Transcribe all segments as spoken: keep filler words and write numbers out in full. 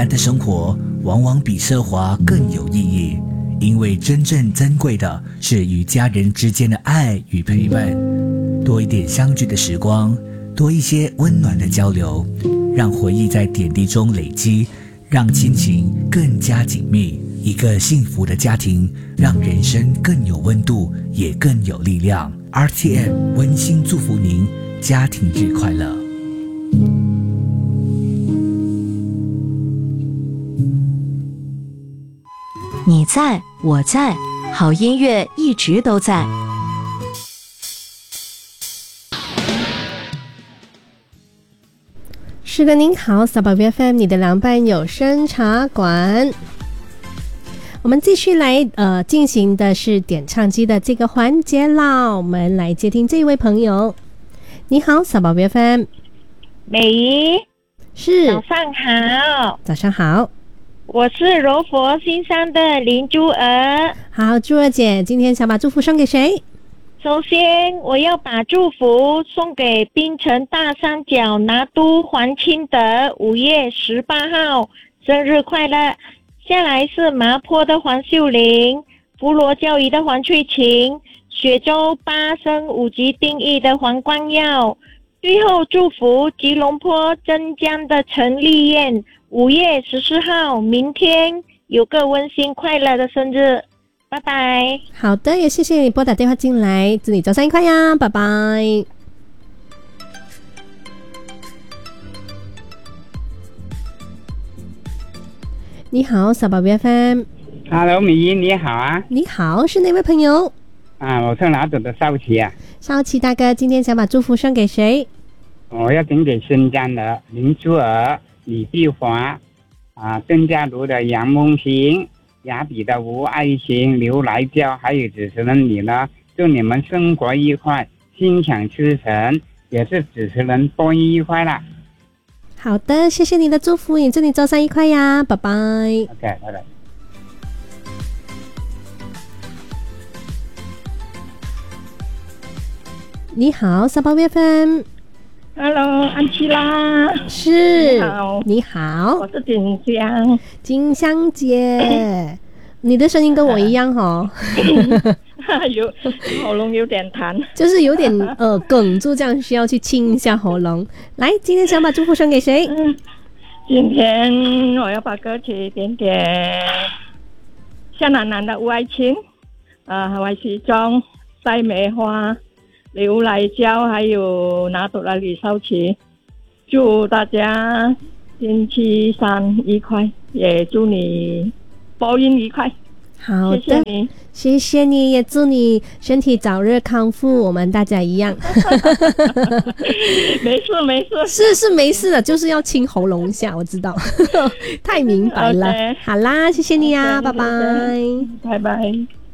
单的生活往往比奢华更有意义，因为真正珍贵的是与家人之间的爱与陪伴。多一点相聚的时光，多一些温暖的交流，让回忆在点滴中累积，让亲情更加紧密。一个幸福的家庭，让人生更有温度，也更有力量。 R T M 温馨祝福您家庭日快乐。 你在，我在，好音乐一直都在。 是的，您好，小宝贝 F M 你的凉拌有声茶馆。我们继续来呃进行的是点唱机的这个环节啦，我们来接听这一位朋友。你好，小宝贝 F M。 美仪， 是， 早上好。 早上好， 我是柔佛新山的林珠儿。 好，珠儿姐，今天想把祝福送给谁？ 首先，我要把祝福送给槟城大三角拿督黄清德，五月十八号生日快乐。下来是麻坡的黄秀玲，福罗交谊的黄翠琴，雪州八升五级定义的黄光耀。最后祝福吉隆坡真江的陈丽燕，五月十四号明天有个温馨快乐的生日，拜拜。 好的，也谢谢你拨打电话进来，祝你周三愉快呀，拜拜。你好，小宝贝 F M。Hello， 美仪，你好啊。 你好，是哪位朋友？ 啊，我是拿走的少奇啊。 少奇大哥，今天想把祝福送给谁？ 我要送给新疆的林珠儿、李碧华，啊，邓家如的杨梦萍，雅比的吴爱琴、刘来娇，还有主持人你呢，祝你们生活愉快，心想事成，也是主持人播音愉快啦。 好的，谢谢你的祝福，也祝你周三愉快呀，拜拜。OK， 拜拜。 你好，小宝贝 F M。Hello， 安琪拉。 是。 你好。 你好。 我是锦香。 金香姐，你的声音跟我一样哦。 有喉咙有点痰， 就是有点呃哽住，这样需要去清一下喉咙。来，今天想把祝福送给谁？ 嗯，今天我要把歌曲点点向南南的吴爱琴，呃，外西中、塞梅花、刘来娇，还有拿督的李少奇，祝大家星期三愉快，也祝你播音愉快。 好的， 谢谢你， 谢谢你，也祝你身体早日康复，我们大家一样。 没事没事， 是是没事的，就是要清喉咙一下，我知道。太明白了。Okay. 好啦，谢谢你啊， okay, 拜拜， 拜拜。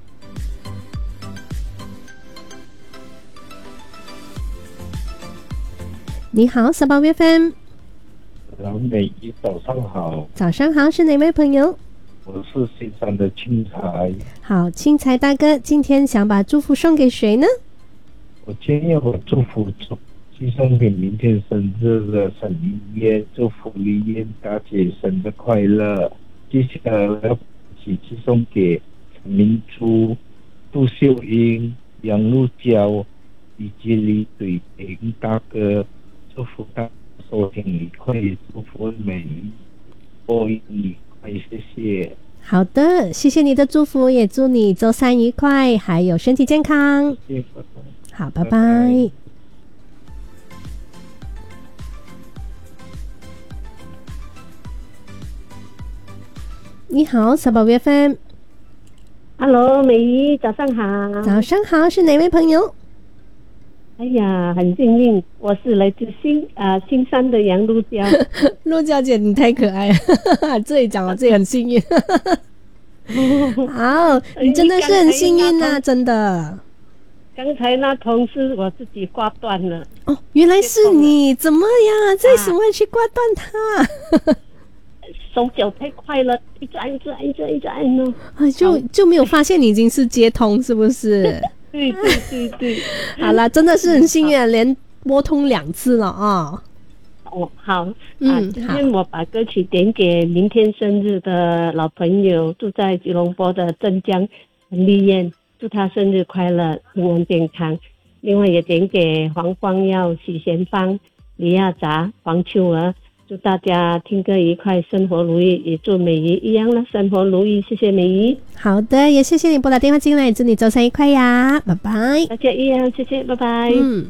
你好，小宝贝 F M。 老美仪，早上好。 早上好，是哪位朋友？ 我是新山的青才。 好，青才大哥，今天想把祝福送给谁呢？ 我今天要把祝福寄送给明天生日的沈丽燕，祝福丽燕大姐生日快乐。接下来我要一起寄送给陈明珠、杜秀英、杨露娇以及李水平大哥，祝福大家收听愉快，祝福美丽播音愉快，谢谢。 好的，谢谢你的祝福，也祝你周三愉快，还有身体健康。 谢谢，拜拜。 好，拜拜。你好，小宝贝 F M。Hello， 美仪，早上好。 早上好，是哪位朋友？ 哎呀，很幸运，我是来自新啊新山的杨露娇。 露娇姐，你太可爱了，自己讲我自己很幸运。好，你真的是很幸运啊，真的。 刚才那同事我自己挂断了。 哦，原来是你，怎么呀？为什么会去挂断它？ 手脚太快了，一直按一直按一直按一直按呢。 啊，就就没有发现你已经是接通，是不是？ 对对对对。 好啦，真的是很幸运，连拨通两次了啊。 哦， 哦，好， 嗯啊，今天我把歌曲点给明天生日的老朋友，住在吉隆坡的镇江陈丽燕，祝她生日快乐，平安健康。另外也点给黄光耀、许贤芳、李亚杂、黄秋儿，祝大家听歌愉快，生活如意，也祝美仪一样了，生活如意。谢谢美仪。 好的，也谢谢你拨打电话进来，祝你周三愉快呀，拜拜。 大家一样，谢谢，拜拜。 嗯。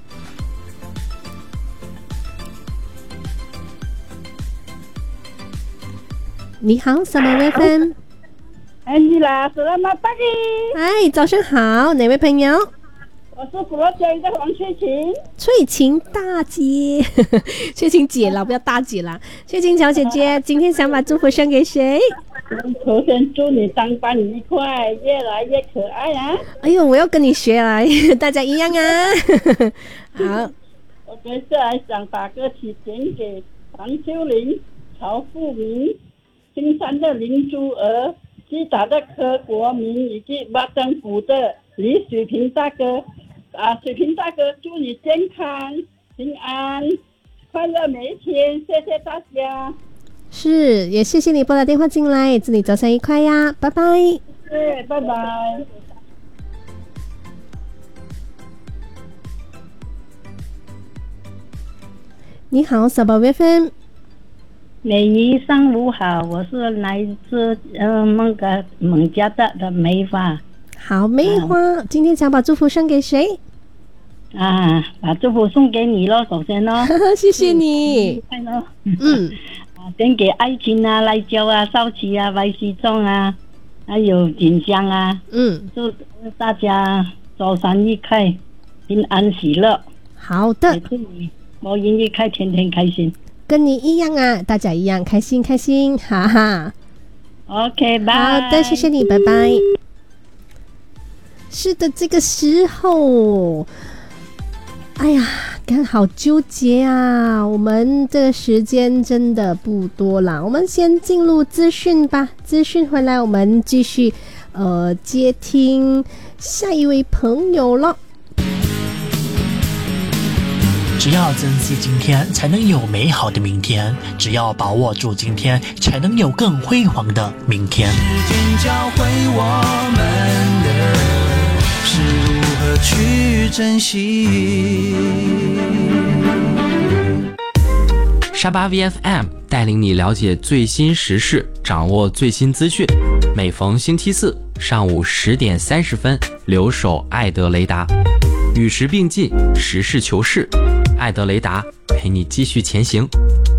你好，什么 F M？ Angela selamat pagi。 哎，早上好，哪位朋友？ 我是普罗江的黄翠琴。 翠琴大姐，翠琴姐了，不要大姐啦。翠琴小姐姐，今天想把祝福送给谁？ 首先祝你当班愉快，越来越可爱啊！ 哎呦，我要跟你学啦，大家一样啊。好， 我接下来想把歌曲点给黄秋玲、曹富明、金山的林珠儿、基达的柯国民以及八政府的李水平大哥。啊，水平大哥，祝你健康、平安、快乐每一天，谢谢大家。 是，也谢谢你拨打电话进来，祝你早上愉快呀，拜拜。 对，拜拜。 你好，小宝贝芬。 美仪上午好，我是来自呃孟个孟加达的梅花。 好，梅花，啊、今天想把祝福送给谁？ 啊，把祝福送给你咯，首先咯， 谢谢你。 嗯， 嗯， 啊，点给爱情啊、赖娇啊、少奇啊、白西仲啊，还有锦香啊， 嗯， 祝大家周三愉快，平安喜乐。 好的， 祝你摩音愉快，天天开心。 跟你一样啊，大家一样开心开心，哈哈。 OK， 拜。 好的，谢谢你，拜拜。是的，这个时候，哎呀，看好纠结啊！我们这个时间真的不多啦，我们先进入资讯吧。资讯回来，我们继续呃接听下一位朋友了。 只要珍惜今天，才能有美好的明天；只要把握住今天，才能有更辉煌的明天。 时间教会我们的是如何去珍惜。 沙巴 V F M 带领你了解最新时事，掌握最新资讯。每逢星期四上午十点三十分，留守艾德雷达，与时并进，实事求是。艾德雷达陪你继续前行。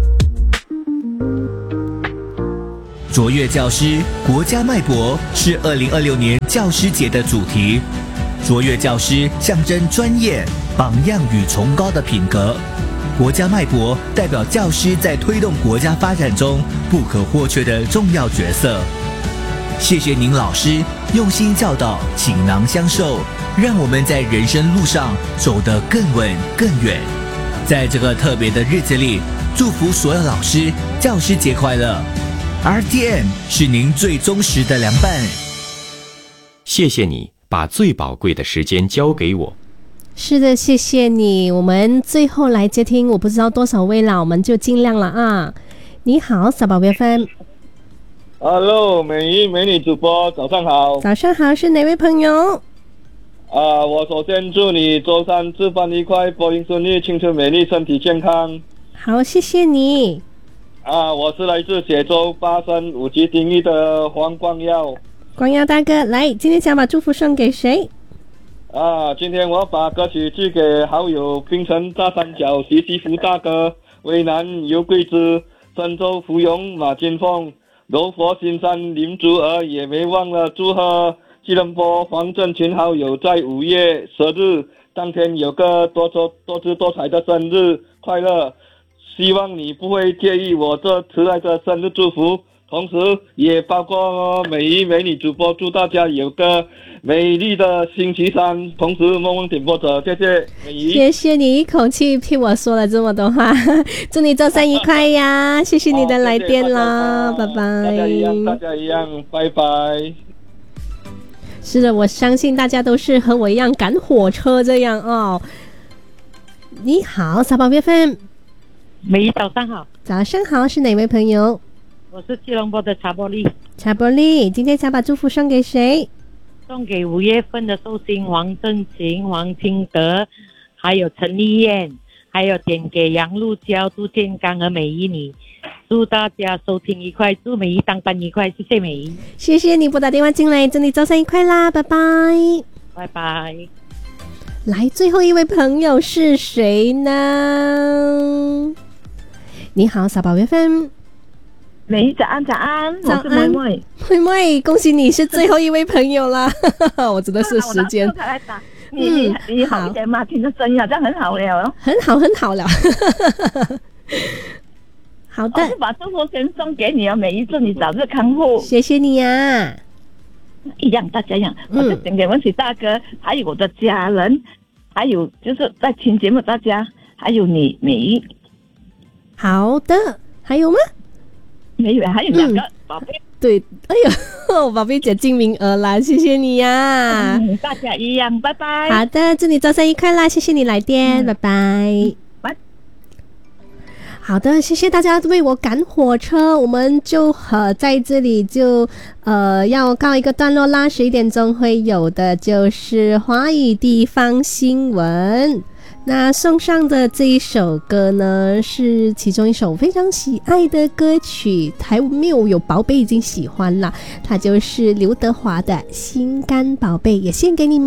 卓越教师国家脉搏是二零二六年教师节的主题。卓越教师象征专业、榜样与崇高的品格。国家脉搏代表教师在推动国家发展中不可或缺的重要角色。谢谢您，老师用心教导，倾囊相授，让我们在人生路上走得更稳更远。在这个特别的日子里，祝福所有老师教师节快乐。R T M 是您最忠实的良伴。 谢谢你把最宝贵的时间交给我。 是的，谢谢你。我们最后来接听，我不知道多少位了，我们就尽量了啊。你好，小宝贝芬。 Hello， 美仪美女主播，早上好。 早上好，是哪位朋友？ 啊，我首先祝你周三吃饭愉快，播音顺利，青春美丽，身体健康。 好，谢谢你。 啊，我是来自雪州巴山五级定义的黄光耀。 光耀大哥，来，今天想把祝福送给谁？ 啊，今天我把歌曲寄给好友槟城大三角徐西福大哥、渭南尤桂枝、深州芙蓉马金凤、柔佛新山林竹儿，也没忘了祝贺吉隆坡黄振群好友在五月十日当天有个多多多姿多彩的生日快乐，希望你不会介意我这迟来的生日祝福，同时也包括美仪美女主播，祝大家有个美丽的星期三。同时梦梦点播者，谢谢美仪， 谢谢你一口气替我说了这么多话，祝你周三愉快呀！谢谢你的来电啦，拜拜。 大家一样，大家一样，拜拜。 是的，我相信大家都是和我一样赶火车这样哦。你好，小宝贝芬。 美仪早上好。 早上好，是哪位朋友？ 我是吉隆坡的查波利。 查波利，今天想把祝福送给谁？ 送给五月份的寿星黄振琴、黄清德，还有陈丽燕，还有点给杨露娇、杜建刚和美仪你。祝大家收听愉快，祝美仪当班愉快，谢谢美仪。 谢谢你拨打电话进来，祝你早上愉快啦，拜拜。 拜拜。 来，最后一位朋友是谁呢？你好，小宝月份。 美早安，早安，我是妹妹。 妹妹，恭喜你是最后一位朋友啦！我真的是时间。 你你你好一点嘛，听着声音好像很好了， 很好很好了。好的， 我是把祝福先送给你哦，每一次你早日康复。 谢谢你呀。 一样，大家一样，我是点给文喜大哥，还有我的家人，还有就是在听节目大家，还有你美仪。 好的，还有吗？ 没有，还有两个宝贝。 对，哎呦，宝贝姐进名额啦，谢谢你呀、 嗯！大家一样，拜拜。 好的，祝你早上愉快啦，谢谢你来电，嗯、拜拜。 拜。 好的，谢谢大家为我赶火车，我们就呃在这里就呃要告一个段落啦。十一点钟会有的就是华语地方新闻。那送上的这一首歌呢，是其中一首非常喜爱的歌曲，台谬有宝贝已经喜欢了，它就是刘德华的《心肝宝贝》，也献给你们。